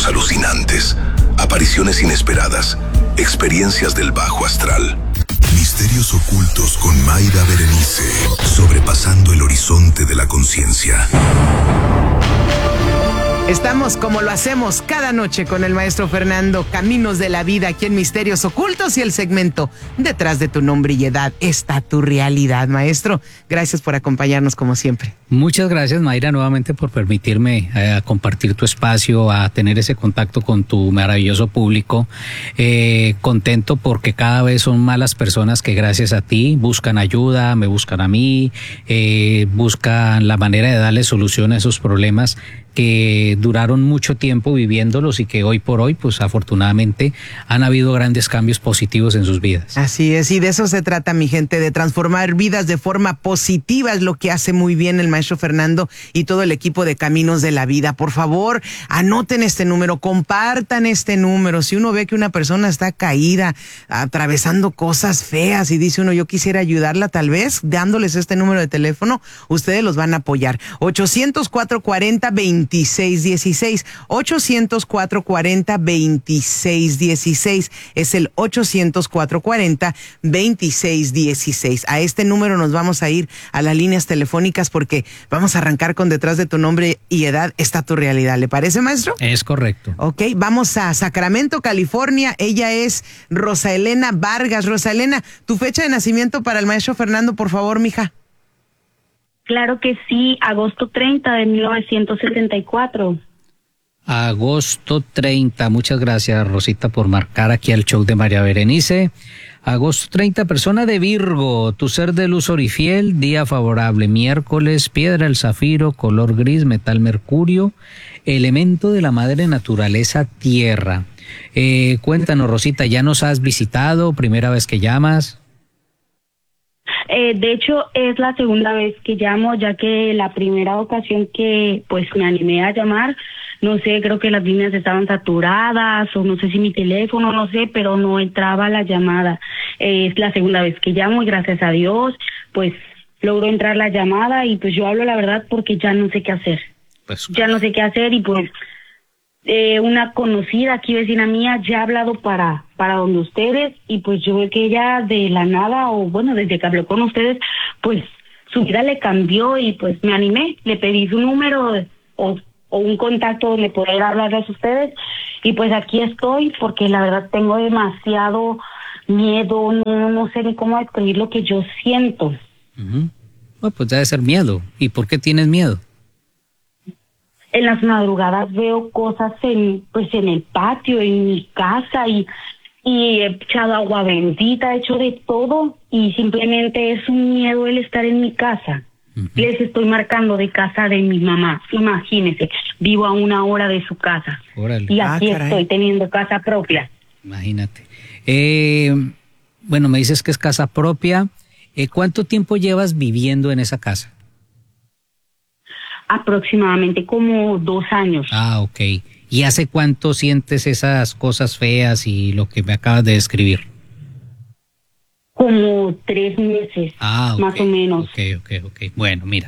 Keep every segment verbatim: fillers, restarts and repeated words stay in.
pensamientos alucinantes, apariciones inesperadas, experiencias del bajo astral. Misterios ocultos con Mayra Berenice, sobrepasando el horizonte de la conciencia. Estamos como lo hacemos cada noche con el maestro Fernando, Caminos de la Vida, aquí en Misterios Ocultos y el segmento Detrás de tu nombre y edad está tu realidad. Maestro, gracias por acompañarnos como siempre. Muchas gracias, Mayra, nuevamente por permitirme eh, compartir tu espacio, a tener ese contacto con tu maravilloso público. Eh, contento porque cada vez son más las personas que gracias a ti buscan ayuda, me buscan a mí, eh, buscan la manera de darle solución a esos problemas que duraron mucho tiempo viviéndolos y que hoy por hoy, pues afortunadamente, han habido grandes cambios positivos en sus vidas. Así es, y de eso se trata, mi gente, de transformar vidas de forma positiva, es lo que hace muy bien el maestro Fernando y todo el equipo de Caminos de la Vida. Por favor, anoten este número, compartan este número. Si uno ve que una persona está caída, atravesando cosas feas y dice uno, yo quisiera ayudarla, tal vez, dándoles este número de teléfono, ustedes los van a apoyar. ochocientos, cuatrocientos cuarenta, veintiséis dieciséis. ochocientos, cuatrocientos cuarenta, veintiséis dieciséis. Es el ochocientos, cuatrocientos cuarenta, veintiséis dieciséis. A este número nos vamos a ir a las líneas telefónicas porque vamos a arrancar con Detrás de tu nombre y edad está tu realidad. ¿Le parece, maestro? Es correcto. Ok, vamos a Sacramento, California. Ella es Rosa Elena Vargas. Rosa Elena, tu fecha de nacimiento para el maestro Fernando, por favor, mija. Claro que sí, agosto treinta de mil novecientos setenta y cuatro. Agosto treinta, muchas gracias, Rosita, por marcar aquí al show de María Berenice. Agosto treinta, persona de Virgo, tu ser de luz orifiel, día favorable, miércoles, piedra el zafiro, color gris, metal mercurio, elemento de la madre naturaleza, tierra. Eh, cuéntanos, Rosita, ¿ya nos has visitado? ¿Primera vez que llamas? Eh, de hecho, es la segunda vez que llamo, ya que la primera ocasión que pues me animé a llamar, no sé, creo que las líneas estaban saturadas o no sé si mi teléfono, no sé, pero no entraba la llamada. Eh, es la segunda vez que llamo y gracias a Dios, pues logró entrar la llamada y pues yo hablo la verdad porque ya no sé qué hacer. Pues, ya no sé qué hacer y pues eh, una conocida aquí, vecina mía, ya ha hablado para, para donde ustedes y pues yo veo que ella de la nada o bueno, desde que habló con ustedes, pues su vida le cambió y pues me animé, le pedí su número o, o un contacto donde poder hablarles a ustedes y pues aquí estoy porque la verdad tengo demasiado miedo, no, no sé ni cómo describir lo que yo siento. Uh-huh. Bueno, pues debe ser miedo. ¿Y por qué tienes miedo? En las madrugadas veo cosas en pues en el patio, en mi casa y, y he echado agua bendita, he hecho de todo y simplemente es un miedo el estar en mi casa. Uh-huh. Les estoy marcando de casa de mi mamá, imagínense, vivo a una hora de su casa. Órale. Y aquí ah, estoy teniendo casa propia. Imagínate. Eh, bueno, me dices que es casa propia. Eh, ¿Cuánto tiempo llevas viviendo en esa casa? Aproximadamente como dos años. Ah, ok. ¿Y hace cuánto sientes esas cosas feas y lo que me acabas de describir? Como tres meses, ah, okay, más o menos. Ok, ok, ok. Bueno, mira.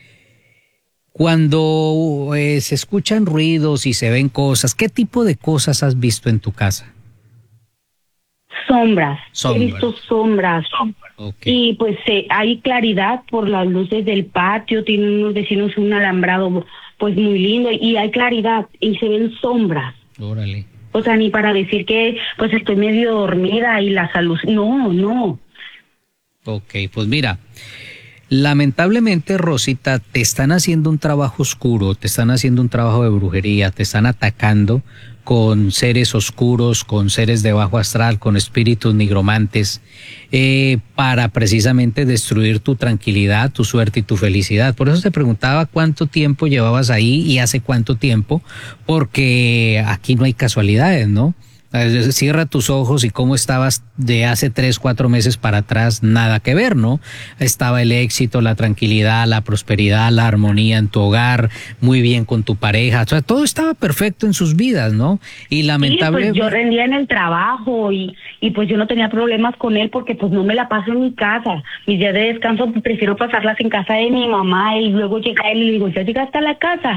Cuando eh, se escuchan ruidos y se ven cosas, ¿qué tipo de cosas has visto en tu casa? Sombras. Sombras. He visto sombras. Okay. Y pues eh, hay claridad por las luces del patio, tienen unos vecinos un alambrado pues muy lindo y hay claridad y se ven sombras. Órale. O sea, ni para decir que pues estoy medio dormida y la salud, no, no. Ok, pues mira, lamentablemente, Rosita, te están haciendo un trabajo oscuro, te están haciendo un trabajo de brujería, te están atacando con seres oscuros, con seres de bajo astral, con espíritus nigromantes, eh, para precisamente destruir tu tranquilidad, tu suerte y tu felicidad. Por eso te preguntaba cuánto tiempo llevabas ahí y hace cuánto tiempo, porque aquí no hay casualidades, ¿no? Cierra tus ojos y cómo estabas de hace tres, cuatro meses para atrás, nada que ver, ¿no? Estaba el éxito, la tranquilidad, la prosperidad, la armonía en tu hogar, muy bien con tu pareja, o sea, todo estaba perfecto en sus vidas, ¿no? Y lamentable... Sí, pues yo rendía en el trabajo y, y pues yo no tenía problemas con él porque pues no me la paso en mi casa. Mis días de descanso prefiero pasarlas en casa de mi mamá y luego llega él y le digo, ¿ya llegaste a la casa?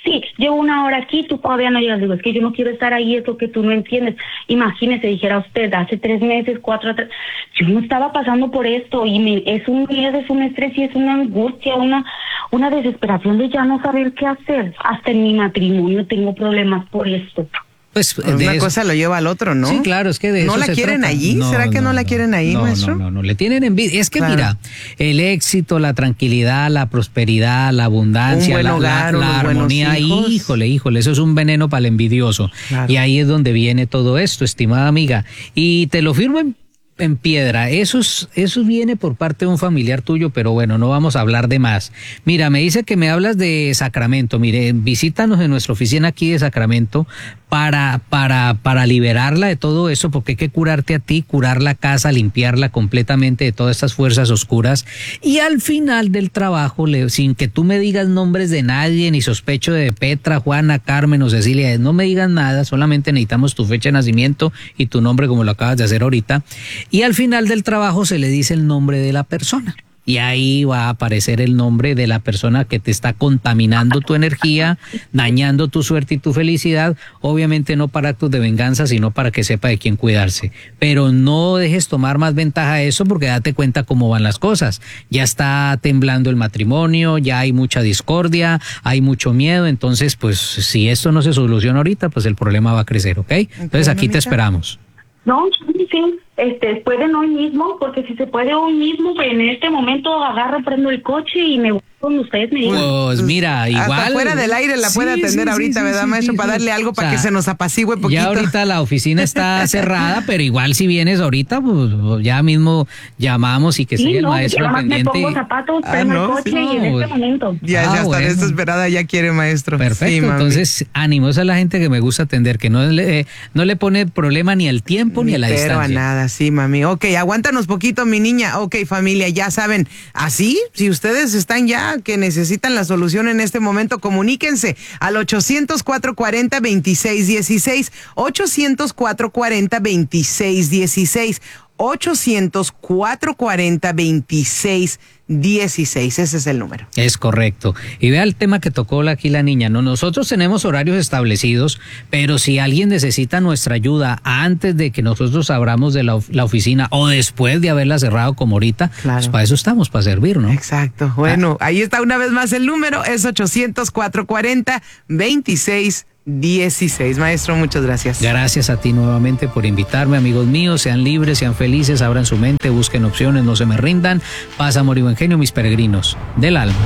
sí, llevo una hora aquí, tú todavía no llegas. Digo, es que yo no quiero estar ahí, es lo que tú no entiendes. Imagínese, dijera usted, hace tres meses, cuatro atrás, yo no estaba pasando por esto y me, es un miedo, es un estrés y es una angustia, una, una desesperación de ya no saber qué hacer. Hasta en mi matrimonio tengo problemas por esto. Pues de una eso. cosa lo lleva al otro, ¿no? Sí, claro, es que de ¿No eso la se quieren trata. allí? No, ¿Será que no, no la no, quieren ahí, no, maestro? No, no, no, le tienen envidia. Es que Claro. mira, el éxito, la tranquilidad, la prosperidad, la abundancia, Un buen la, hogar, la, la unos buenos armonía, hijos. híjole, híjole, eso es un veneno para el envidioso. Claro. Y ahí es donde viene todo esto, estimada amiga. Y te lo firmo en en piedra, eso, es, eso viene por parte de un familiar tuyo, pero bueno, no vamos a hablar de más. Mira, me dice que me hablas de Sacramento. Mire, visítanos en nuestra oficina aquí de Sacramento para, para, para liberarla de todo eso, porque hay que curarte a ti, curar la casa, limpiarla completamente de todas estas fuerzas oscuras. Y al final del trabajo, le, sin que tú me digas nombres de nadie, ni sospecho de Petra, Juana, Carmen o Cecilia, no me digas nada, solamente necesitamos tu fecha de nacimiento y tu nombre como lo acabas de hacer ahorita. Y al final del trabajo se le dice el nombre de la persona. Y ahí va a aparecer el nombre de la persona que te está contaminando tu energía, dañando tu suerte y tu felicidad. Obviamente no para actos de venganza, sino para que sepa de quién cuidarse. Pero no dejes tomar más ventaja de eso porque date cuenta cómo van las cosas. Ya está temblando el matrimonio, ya hay mucha discordia, hay mucho miedo. Entonces, pues si esto no se soluciona ahorita, pues el problema va a crecer, ¿ok? Entonces aquí te esperamos. No, sí, sí, este, pueden hoy mismo, porque si se puede hoy mismo, en este momento agarro, prendo el coche y me voy con ustedes. Me digan. Pues mira, igual. Hasta fuera del aire la Sí, puede atender sí, ahorita, sí, ¿verdad, sí, maestro? sí, Para sí. darle algo O para sea, que se nos apacigüe poquito. Ya ahorita la oficina está cerrada, pero igual si vienes ahorita, pues ya mismo llamamos y que Sí, siga el no, maestro yo pendiente. me pongo zapatos, Ah, prendo no, el coche sí. y en No, este momento. Ya, Ah, ya está bueno. desesperada, ya quiere, maestro. Perfecto, Sí, mami. entonces ánimo, esa es la gente que me gusta atender, que no le, eh, no le pone problema ni al tiempo ni, Ni a la pero a distancia. nada, sí, mami. Ok, aguántanos poquito, mi niña. Ok, familia, ya saben, así, si ustedes están ya que necesitan la solución en este momento, comuníquense al ochocientos, cuatrocientos cuarenta, veintiséis dieciséis, ochocientos, cuatrocientos cuarenta, veintiséis dieciséis, ochocientos, cuatrocientos cuarenta, veintiséis dieciséis, ese es el número. Es correcto. Y vea el tema que tocó aquí la niña, ¿no? Nosotros tenemos horarios establecidos, pero si alguien necesita nuestra ayuda antes de que nosotros abramos de la, of- la oficina o después de haberla cerrado como ahorita, Claro. pues para eso estamos, para servir, ¿no? Exacto. Bueno, ahí está una vez más el número, es ochocientos, cuatrocientos cuarenta, veintiséis dieciséis. Maestro, muchas gracias. Gracias a ti nuevamente por invitarme, amigos míos. Sean libres, sean felices, abran su mente, busquen opciones, no se me rindan. Paz, amor y buen genio, mis peregrinos del alma.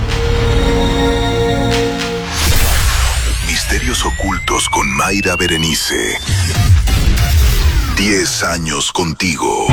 Misterios ocultos con Mayra Berenice. Diez años contigo.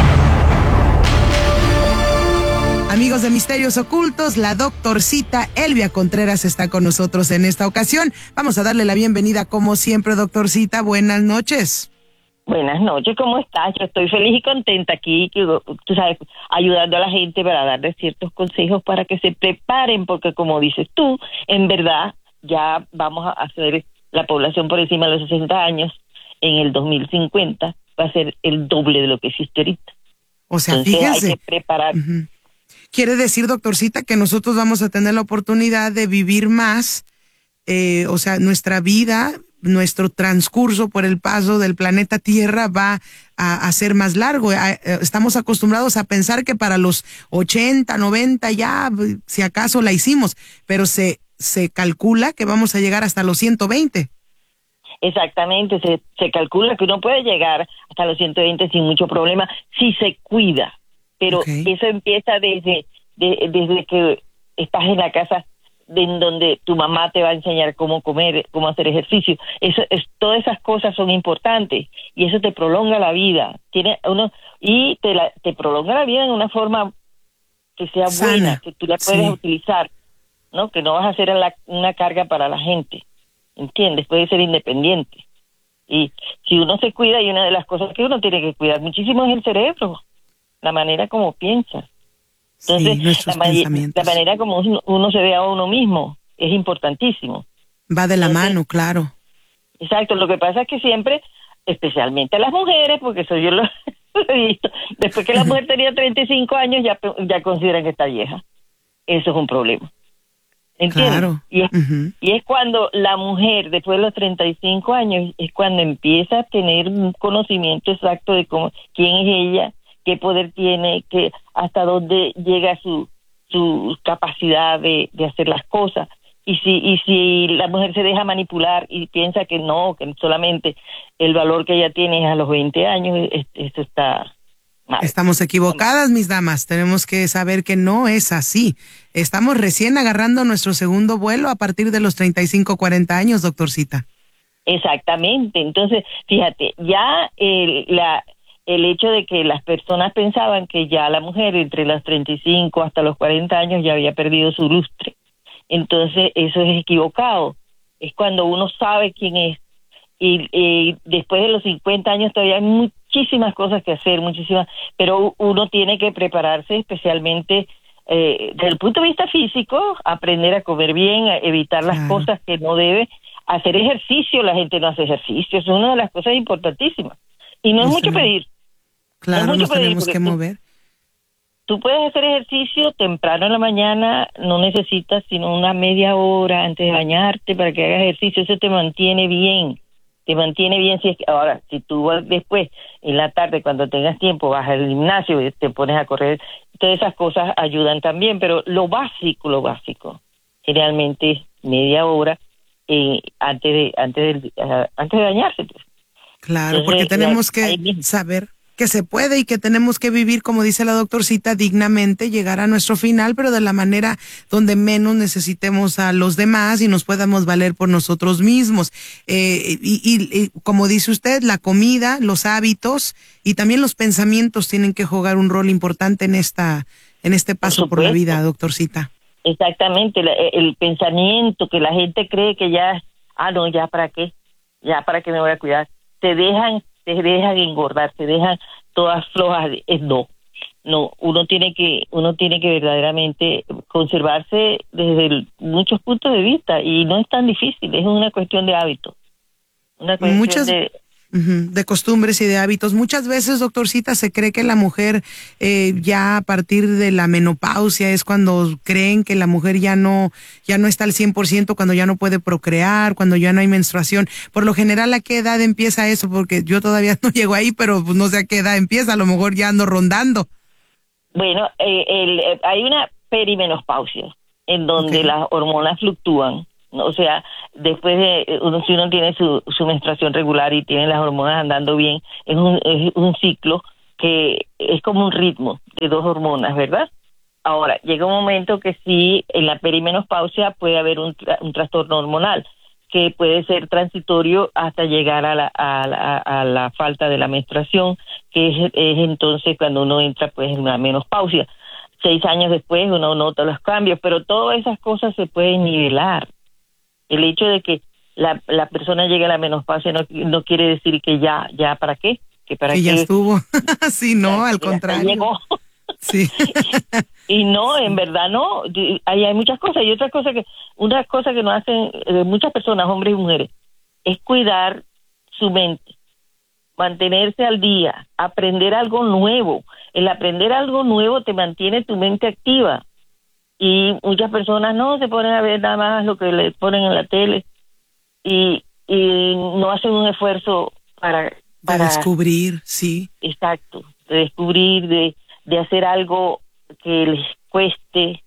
Amigos de Misterios Ocultos, la doctorcita Elvia Contreras está con nosotros en esta ocasión. Vamos a darle la bienvenida como siempre, doctorcita. Buenas noches. Buenas noches, ¿cómo estás? Yo estoy feliz y contenta aquí, que, tú sabes, ayudando a la gente para darles ciertos consejos para que se preparen, porque como dices tú, en verdad ya vamos a hacer la población por encima de los sesenta años en el dos mil cincuenta, va a ser el doble de lo que existe ahorita. O sea, Entonces fíjense. hay que preparar. Uh-huh. Quiere decir, doctorcita, que nosotros vamos a tener la oportunidad de vivir más, eh, o sea, nuestra vida, nuestro transcurso por el paso del planeta Tierra va a, a ser más largo. Estamos acostumbrados a pensar que para los ochenta, noventa ya, si acaso la hicimos, pero se, se calcula que vamos a llegar hasta los ciento veinte. Exactamente, se, se calcula que uno puede llegar hasta los ciento veinte sin mucho problema si se cuida. Pero Okay. eso empieza desde de, desde que estás en la casa de, en donde tu mamá te va a enseñar cómo comer, cómo hacer ejercicio. Eso es, todas esas cosas son importantes y eso te prolonga la vida. Tiene uno y te la, te prolonga la vida en una forma que sea Sana. buena, que tú la puedes Sí. utilizar, ¿no? Que no vas a hacer la, una carga para la gente, ¿entiendes? Puede ser independiente. Y si uno se cuida, y una de las cosas que uno tiene que cuidar muchísimo es el cerebro, la manera como piensa. Entonces, Sí, nuestros la, ma- pensamientos. la manera como uno, uno se ve a uno mismo es importantísimo. Va de la Entonces, mano, claro. Exacto, lo que pasa es que siempre, especialmente a las mujeres, porque eso yo lo, lo he visto, después que la mujer tenía treinta y cinco años ya, ya consideran que está vieja. Eso es un problema. ¿entiendes? Claro. Y es, uh-huh. y es cuando la mujer, después de los treinta y cinco años, es cuando empieza a tener un conocimiento exacto de cómo, quién es ella, qué poder tiene, que hasta dónde llega su su capacidad de, de hacer las cosas. Y si y si la mujer se deja manipular y piensa que no, que solamente el valor que ella tiene es a los veinte años, eso está mal. Estamos equivocadas, mis damas. Tenemos que saber que no es así. Estamos recién agarrando nuestro segundo vuelo a partir de los treinta y cinco, cuarenta años, doctorcita. Exactamente. Entonces, fíjate, ya el, la... el hecho de que las personas pensaban que ya la mujer entre los treinta y cinco hasta los cuarenta años ya había perdido su lustre. Entonces, eso es equivocado. Es cuando uno sabe quién es. Y, y después de los cincuenta años todavía hay muchísimas cosas que hacer, muchísimas, pero uno tiene que prepararse especialmente eh, desde el punto de vista físico, aprender a comer bien, a evitar las claro. cosas que no debe, hacer ejercicio. La gente no hace ejercicio, es una de las cosas importantísimas. Y no es mucho pedir. Claro, no nos tenemos que mover. Tú puedes hacer ejercicio temprano en la mañana, no necesitas sino una media hora antes de bañarte para que hagas ejercicio. Eso te mantiene bien, te mantiene bien. Si es que, ahora, si tú vas después, en la tarde, cuando tengas tiempo, vas al gimnasio y te pones a correr, todas esas cosas ayudan también, pero lo básico, lo básico, generalmente es media hora eh, antes de antes de, uh, antes de bañarse. Pues. Claro, Entonces, porque tenemos que ahí, saber que se puede y que tenemos que vivir, como dice la doctorcita, dignamente, llegar a nuestro final, pero de la manera donde menos necesitemos a los demás y nos podamos valer por nosotros mismos. Eh, y, y, y como dice usted, la comida, los hábitos y también los pensamientos tienen que jugar un rol importante en esta, en este paso por, por la vida, doctorcita. Exactamente, el, el pensamiento que la gente cree que ya, ah, no, ya para qué, ya para qué me voy a cuidar. Te dejan se dejan engordar, se dejan todas flojas, es no, no, uno tiene que, uno tiene que verdaderamente conservarse desde el, muchos puntos de vista y no es tan difícil, es una cuestión de hábito, una cuestión Muchas... de de costumbres y de hábitos. Muchas veces, doctorcita, se cree que la mujer eh, ya a partir de la menopausia es cuando creen que la mujer ya no ya no está al cien por ciento, cuando ya no puede procrear, cuando ya no hay menstruación. Por lo general, ¿a qué edad empieza eso? Porque yo todavía no llego ahí, pero pues no sé a qué edad empieza, a lo mejor ya ando rondando. Bueno, eh, el, eh, hay una perimenopausia en donde okay. las hormonas fluctúan. O sea, después de uno, si uno tiene su, su menstruación regular y tiene las hormonas andando bien, es un, es un ciclo que es como un ritmo de dos hormonas, ¿verdad? Ahora, llega un momento que sí, en la perimenopausia puede haber un, un trastorno hormonal que puede ser transitorio hasta llegar a la, a la, a la falta de la menstruación, que es, es entonces cuando uno entra pues en una menopausia. Seis años después uno nota los cambios, pero todas esas cosas se pueden nivelar. El hecho de que la, la persona llegue a la menopausia no, no quiere decir que ya, ya ¿para qué? Que para que qué, ya estuvo. Sí, no, ya, al contrario. Llegó. Sí. Y no, en verdad no. Hay, hay muchas cosas. Y otra cosa que, una cosa que no hacen eh, muchas personas, hombres y mujeres, es cuidar su mente, mantenerse al día, aprender algo nuevo. El aprender algo nuevo te mantiene tu mente activa. Y muchas personas no se ponen a ver nada más lo que le ponen en la tele y, y no hacen un esfuerzo para, para... De descubrir, sí. Exacto, de descubrir, de, de hacer algo que les cueste,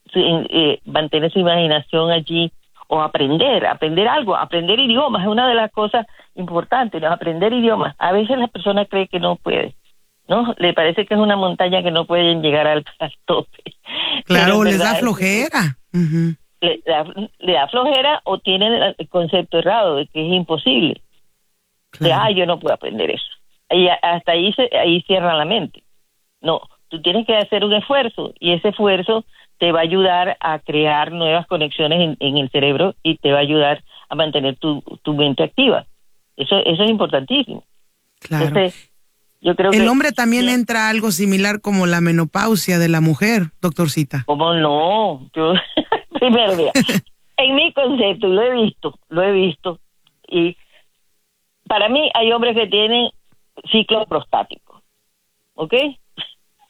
eh, mantener su imaginación allí o aprender, aprender algo, aprender idiomas es una de las cosas importantes, ¿no? Aprender idiomas. A veces las personas creen que no pueden. ¿No? Le parece que es una montaña que no pueden llegar al, al tope. Claro, les da flojera. Uh-huh. Le, da, le da flojera o tienen el concepto errado de que es imposible. Claro. De, ah, yo no puedo aprender eso. Y hasta ahí, se, ahí cierran la mente. No, tú tienes que hacer un esfuerzo y ese esfuerzo te va a ayudar a crear nuevas conexiones en, en el cerebro y te va a ayudar a mantener tu, tu mente activa. Eso, eso es importantísimo. Claro. Entonces, Yo creo el que, hombre también sí. entra algo similar como la menopausia de la mujer, doctorcita. ¿Cómo no? Yo, primero, mira, en mi concepto, lo he visto, lo he visto, y para mí hay hombres que tienen ciclo prostático, ¿ok?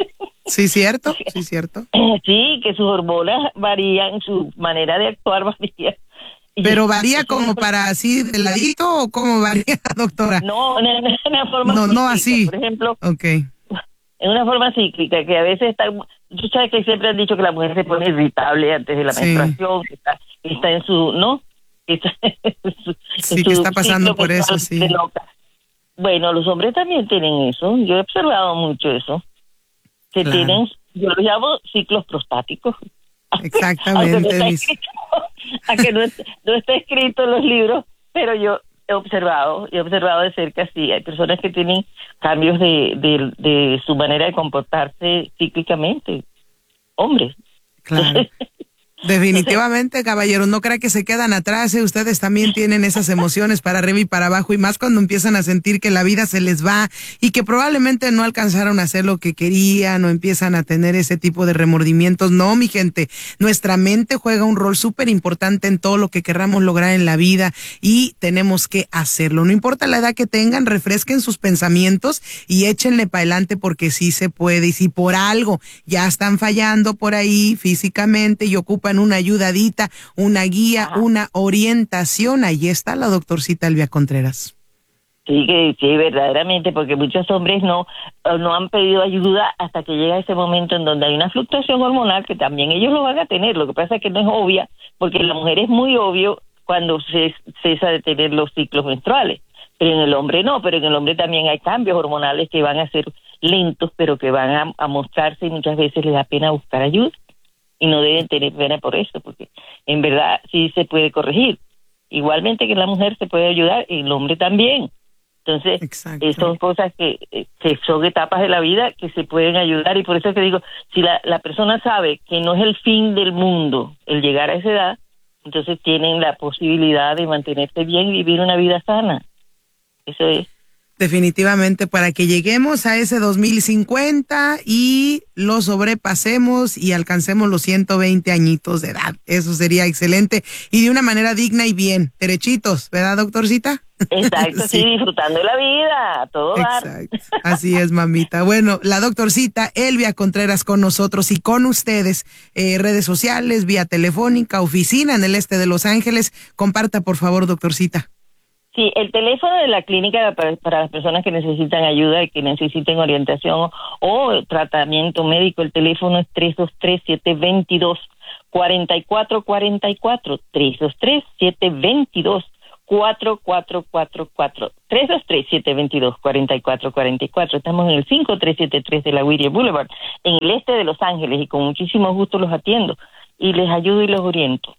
Sí, cierto, sí, cierto. Sí, que sus hormonas varían, su manera de actuar varía. ¿Pero varía como para así de ladito o cómo varía, doctora? No, en una forma No, cíclica, no así. por ejemplo. Okay. En una forma cíclica, que a veces está... Tú sabes que siempre han dicho que la mujer se pone irritable antes de la Sí. menstruación, que está, que está en su... ¿no? Que está en su, Sí, en que su está pasando ciclo por eso, menstrual sí. de loca. Bueno, los hombres también tienen eso. Yo he observado mucho eso. Que Claro. tienen, yo los llamo ciclos prostáticos. Exactamente, Aunque no está mis- escrito, aunque no, es- no está escrito en los libros, pero yo he observado, he observado de cerca, sí, hay personas que tienen cambios de, de, de su manera de comportarse cíclicamente, hombres. Claro. Definitivamente, caballeros, no crea que se quedan atrás, ¿eh? Ustedes también tienen esas emociones para arriba y para abajo, y más cuando empiezan a sentir que la vida se les va y que probablemente no alcanzaron a hacer lo que querían o empiezan a tener ese tipo de remordimientos. No, mi gente, nuestra mente juega un rol súper importante en todo lo que querramos lograr en la vida y tenemos que hacerlo. No importa la edad que tengan, refresquen sus pensamientos y échenle para adelante porque sí se puede. Y si por algo ya están fallando por ahí físicamente y ocupan una ayudadita, una guía, una orientación, ahí está la doctorcita Elvia Contreras. Sí, que sí, verdaderamente, porque muchos hombres no, no han pedido ayuda hasta que llega ese momento en donde hay una fluctuación hormonal que también ellos lo van a tener. Lo que pasa es que no es obvia, porque en la mujer es muy obvio cuando se cesa de tener los ciclos menstruales, pero en el hombre no, pero en el hombre también hay cambios hormonales que van a ser lentos, pero que van a, a mostrarse y muchas veces les da pena buscar ayuda. Y no deben tener pena por eso, porque en verdad sí se puede corregir. Igualmente que la mujer se puede ayudar, y el hombre también. Entonces, eh, son cosas que, eh, que son etapas de la vida que se pueden ayudar, y por eso es que digo, si la, la persona sabe que no es el fin del mundo el llegar a esa edad, entonces tienen la posibilidad de mantenerse bien y vivir una vida sana. Eso es. Definitivamente, para que lleguemos a ese dos mil cincuenta y lo sobrepasemos y alcancemos los ciento veinte añitos de edad. Eso sería excelente y de una manera digna y bien, derechitos, ¿verdad, doctorcita? Exacto, sí, sí, disfrutando de la vida, a todo dar. Exacto, así es, mamita. Bueno, la doctorcita Elvia Contreras con nosotros y con ustedes, eh, redes sociales, vía telefónica, oficina en el este de Los Ángeles. Comparta, por favor, doctorcita. Sí, el teléfono de la clínica para, para las personas que necesitan ayuda y que necesiten orientación o, o tratamiento médico, el teléfono es tres dos tres, siete dos dos, cuatro cuatro cuatro cuatro, tres dos tres, siete dos dos, cuatro cuatro cuatro cuatro, tres dos tres, siete dos dos, cuatro cuatro cuatro cuatro. Estamos en el cinco tres siete tres de la Whittier Boulevard, en el este de Los Ángeles, y con muchísimo gusto los atiendo y les ayudo y los oriento.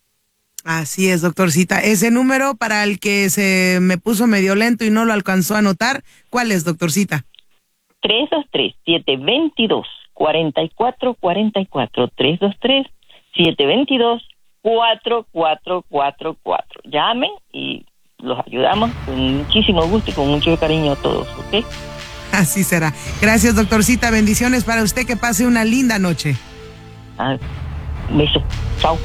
Así es, doctorcita. Ese número para el que se me puso medio lento y no lo alcanzó a anotar, ¿cuál es, doctorcita? tres dos tres, siete dos dos, cuatro cuatro cuatro cuatro, tres dos tres, siete dos dos, cuatro cuatro cuatro cuatro. Llamen y los ayudamos con muchísimo gusto y con mucho cariño a todos, ¿ok? Así será. Gracias, doctorcita. Bendiciones para usted. Que pase una linda noche. Ah, un beso. Chao.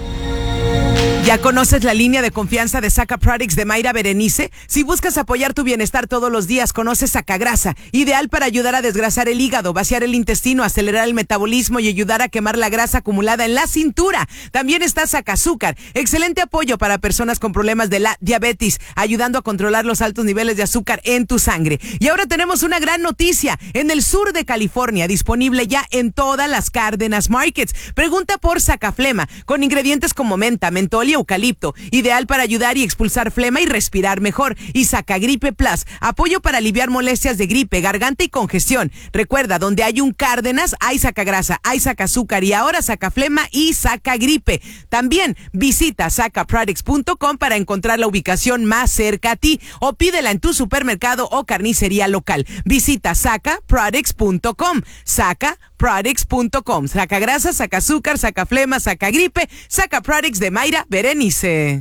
¿Ya conoces la línea de confianza de Saca Products de Mayra Berenice? Si buscas apoyar tu bienestar todos los días, conoce Sacagrasa, ideal para ayudar a desgrasar el hígado, vaciar el intestino, acelerar el metabolismo y ayudar a quemar la grasa acumulada en la cintura. También está Sacazúcar, excelente apoyo para personas con problemas de la diabetes, ayudando a controlar los altos niveles de azúcar en tu sangre. Y ahora tenemos una gran noticia, en el sur de California, disponible ya en todas las Cárdenas Markets. Pregunta por Sacaflema, con ingredientes como menta, mentol y eucalipto, ideal para ayudar y expulsar flema y respirar mejor. Y Sacagripe Plus, apoyo para aliviar molestias de gripe, garganta y congestión. Recuerda, donde hay un Cárdenas, hay Sacagrasa, hay Sacazúcar y ahora Sacaflema y Sacagripe. También visita saca products punto com para encontrar la ubicación más cerca a ti o pídela en tu supermercado o carnicería local. Visita saca products punto com, saca products punto com. Sacagrasa, Sacazúcar, Sacaflema, Sacagripe, Saca Products de Mayra Berenice.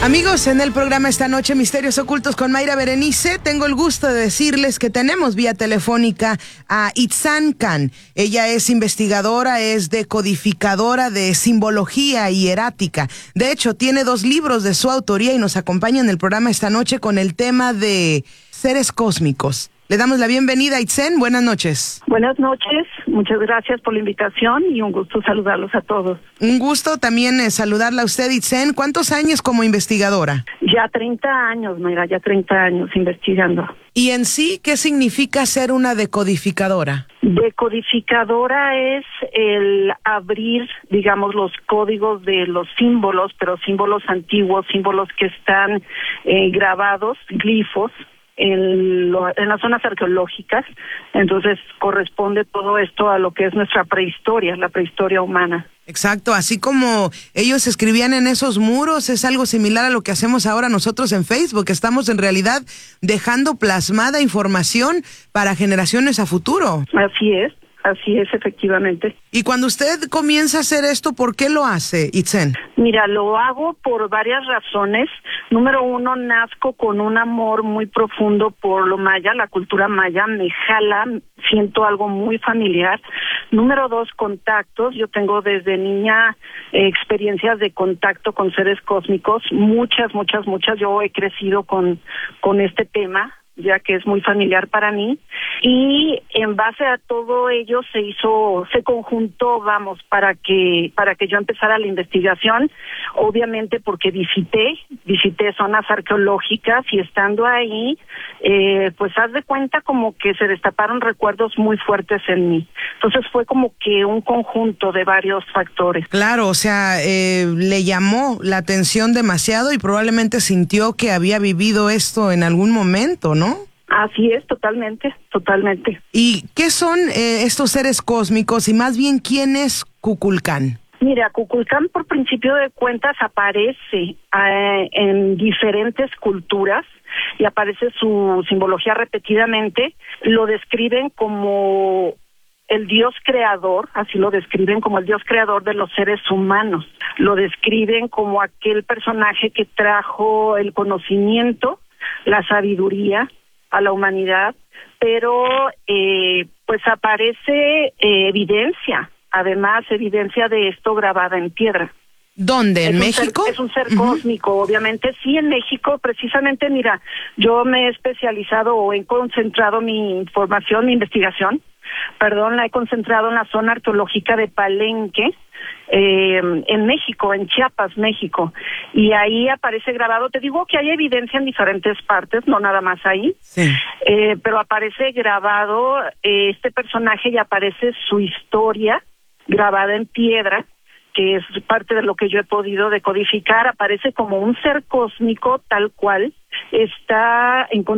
Amigos, en el programa esta noche Misterios Ocultos con Mayra Berenice, tengo el gusto de decirles que tenemos vía telefónica a Itzan Khan. Ella es investigadora, es decodificadora de simbología hierática. De hecho, tiene dos libros de su autoría y nos acompaña en el programa esta noche con el tema de seres cósmicos. Le damos la bienvenida, Itzan. Buenas noches. Buenas noches. Muchas gracias por la invitación y un gusto saludarlos a todos. Un gusto también eh, saludarla a usted, Itzan. ¿Cuántos años como investigadora? Ya treinta años, mira, ya treinta años investigando. ¿Y en sí qué significa ser una decodificadora? Decodificadora es el abrir, digamos, los códigos de los símbolos, pero símbolos antiguos, símbolos que están eh, grabados, glifos, En, lo, en las zonas arqueológicas. Entonces corresponde todo esto a lo que es nuestra prehistoria, la prehistoria humana. Exacto, así como ellos escribían en esos muros, es algo similar a lo que hacemos ahora nosotros en Facebook. Estamos en realidad dejando plasmada información para generaciones a futuro. Así es. Así es, efectivamente. Y cuando usted comienza a hacer esto, ¿por qué lo hace, Itzan? Mira, lo hago por varias razones. Número uno, nazco con un amor muy profundo por lo maya, la cultura maya, me jala, siento algo muy familiar. Número dos, contactos. Yo tengo desde niña eh, experiencias de contacto con seres cósmicos, muchas, muchas, muchas. Yo he crecido con, con este tema, ya que es muy familiar para mí, y en base a todo ello se hizo, se conjuntó, vamos, para que para que yo empezara la investigación, obviamente porque visité, visité zonas arqueológicas y estando ahí, eh, pues haz de cuenta como que se destaparon recuerdos muy fuertes en mí. Entonces fue como que un conjunto de varios factores. Claro, o sea, eh, le llamó la atención demasiado y probablemente sintió que había vivido esto en algún momento, ¿no? Así es, totalmente, totalmente. ¿Y qué son eh, estos seres cósmicos y más bien quién es Kukulcán? Mira, Kukulcán por principio de cuentas aparece eh, en diferentes culturas y aparece su simbología repetidamente. Lo describen como el Dios creador, así lo describen como el Dios creador de los seres humanos. Lo describen como aquel personaje que trajo el conocimiento, la sabiduría a la humanidad, pero eh, pues aparece eh, evidencia, además evidencia de esto grabada en piedra. ¿Dónde? ¿En es México? Ser, es un ser uh-huh. cósmico, obviamente, sí, en México, precisamente, mira, yo me he especializado o he concentrado mi información, mi investigación, perdón, la he concentrado en la zona arqueológica de Palenque, eh, en México, en Chiapas, México, y ahí aparece grabado. Te digo que hay evidencia en diferentes partes, no nada más ahí, sí. eh, pero aparece grabado eh, este personaje y aparece su historia grabada en piedra, que es parte de lo que yo he podido decodificar. Aparece como un ser cósmico tal cual, está en